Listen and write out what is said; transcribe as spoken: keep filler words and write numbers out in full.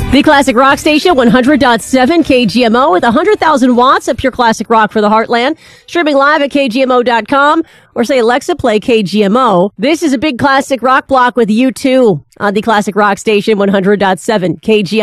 The Classic Rock Station, one hundred point seven K G M O with one hundred thousand watts of pure classic rock for the heartland. Streaming live at K G M O dot com or say, Alexa, play K G M O. This is a big classic rock block with U two on the Classic Rock Station, one hundred point seven K G M O.